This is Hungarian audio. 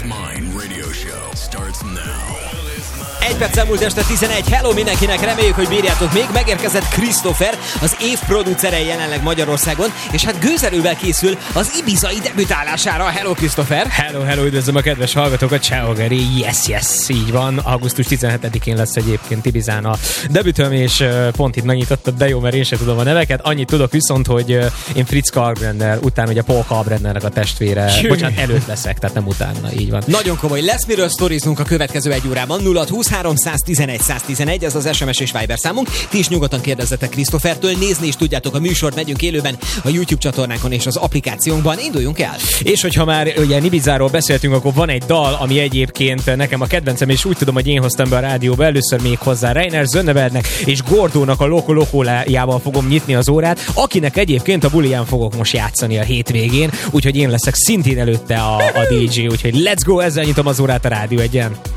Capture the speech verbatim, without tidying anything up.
Mine Radio Show starts now. Egy perc elmúlt este tizenegy. Hello mindenkinek, reméljük, hogy bírjátok még. Megérkezett Christopher, az év producere jelenleg Magyarországon, és hát gőzerővel készül az ibizai debütálására. Hello Christopher! Hello, hello, üdvözlöm a kedves hallgatókat, ciao Geri, yes, yes, így van. augusztus tizenhetedikén lesz egyébként Ibizán a debütöm, és pont itt megnyitottad, de jó, mert én sem tudom a neveket. Annyit tudok viszont, hogy én Fritz Kalkbrenner, után ugye Paul Kalkbrennernek a testvére, Jö. bocsánat, előtt leszek, tehát nem utána, így van. Nagyon komoly, lesz miről sztoriznunk a következő egy órában. nulla húsz háromszáztizenegy száztizenegy, ez az es em es és Viber számunk. Ti is nyugodtan kérdezzetek Christophertől, nézni is tudjátok a műsort, megyünk élőben a YouTube csatornánkon és az applikációnkban. Induljunk el! És hogyha már ugye Ibizáról beszéltünk, akkor van egy dal, ami egyébként nekem a kedvencem, és úgy tudom, hogy én hoztam be a rádióba először még hozzá. Reiner Zönnebergnek és Gordónak a Loko Lokójával fogom nyitni az órát, akinek egyébként a buliján fogok most játszani a hétvégén, úgyhogy én leszek szintén előtte a, a dé dzsé, úgyhogy let's go, ezzel nyitom az órát a Rádió Egyen.